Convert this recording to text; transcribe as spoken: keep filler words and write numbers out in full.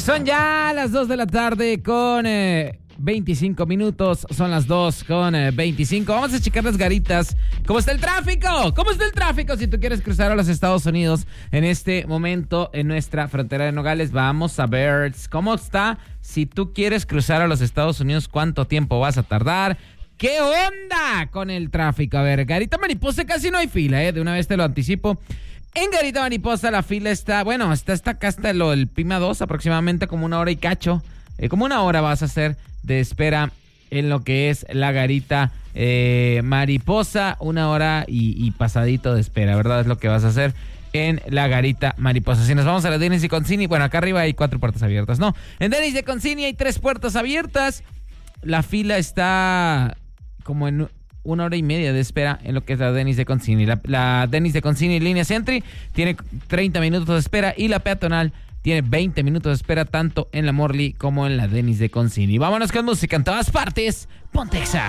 Son ya las dos de la tarde con eh, veinticinco minutos. Son las dos con eh, veinticinco. Vamos a checar las garitas. ¿Cómo está el tráfico? ¿Cómo está el tráfico? Si tú quieres cruzar a los Estados Unidos en este momento en nuestra frontera de Nogales, vamos a ver cómo está. Si tú quieres cruzar a los Estados Unidos, ¿cuánto tiempo vas a tardar? ¿Qué onda con el tráfico? A ver, Garita Mariposa casi no hay fila, ¿eh? De una vez te lo anticipo. En Garita Mariposa la fila está, bueno, está hasta acá hasta lo, el Pima dos, aproximadamente como una hora y cacho. Eh, como una hora vas a hacer de espera en lo que es la Garita eh, Mariposa. Una hora y, y pasadito de espera, ¿verdad? Es lo que vas a hacer en la Garita Mariposa. Si nos vamos a la Dennis de Concini, bueno, acá arriba hay cuatro puertas abiertas, ¿no? En Dennis de Concini hay tres puertas abiertas. La fila está como en una hora y media de espera en lo que es la Dennis de Concini. La, la Dennis de Concini línea Sentry tiene treinta minutos de espera y la peatonal tiene veinte minutos de espera tanto en la Morley como en la Dennis de Concini. Vámonos con música en todas partes. Ponte Exa.